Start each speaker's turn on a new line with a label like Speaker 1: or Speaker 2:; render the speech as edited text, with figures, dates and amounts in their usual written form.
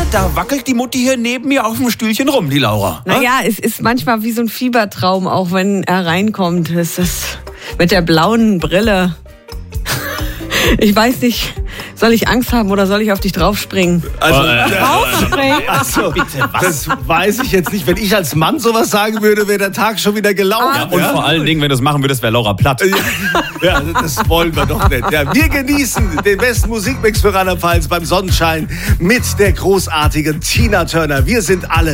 Speaker 1: da wackelt die Mutti hier neben mir auf dem Stühlchen rum, die Laura.
Speaker 2: Naja, es ist manchmal wie so ein Fiebertraum, auch wenn er reinkommt. Es ist mit der blauen Brille. Ich weiß nicht, soll ich Angst haben oder soll ich auf dich draufspringen?
Speaker 3: Draufspringen?
Speaker 1: Also, bitte, was?
Speaker 3: Das weiß ich jetzt nicht. Wenn ich als Mann sowas sagen würde, wäre der Tag schon wieder gelaufen.
Speaker 1: Und vor allen Dingen, wenn du es machen würdest, wäre Laura platt.
Speaker 3: Ja, das wollen wir doch nicht. Ja, wir genießen den besten Musikmix für Rheinland-Pfalz beim Sonnenschein mit der großartigen Tina Turner. Wir sind alle